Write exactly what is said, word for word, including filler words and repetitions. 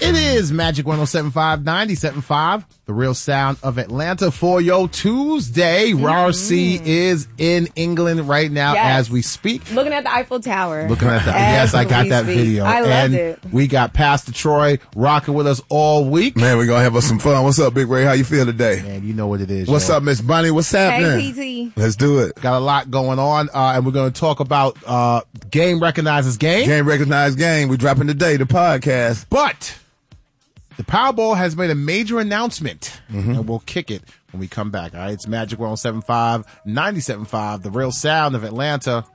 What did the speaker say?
It is Magic one oh seven point five, ninety-seven point five, the real sound of Atlanta for your Tuesday. Mm-hmm. R C is in England right now yes. as we speak. Looking at the Eiffel Tower. Looking at the, yes, I got that speak. video. I loved and it. We got Pastor Troy rocking with us all week. Man, we're going to have us some fun. What's up, Big Ray? How you feel today? Man, you know what it is. What's yo. up, Miss Bunny? What's happening? Hey, P T. Let's do it. Got a lot going on, uh, and we're going to talk about uh, Game Recognizes Game. Game Recognized Game. We're dropping today, the podcast. But the Powerball has made a major announcement, mm-hmm. and we'll kick it when we come back. All right, it's Magic one oh seven point five, ninety-seven point five, the real sound of Atlanta.